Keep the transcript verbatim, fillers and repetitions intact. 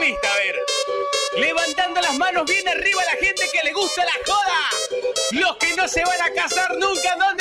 pista, a ver. Levantando las manos bien arriba la gente que le gusta la joda. Los que no se van a casar nunca, ¿dónde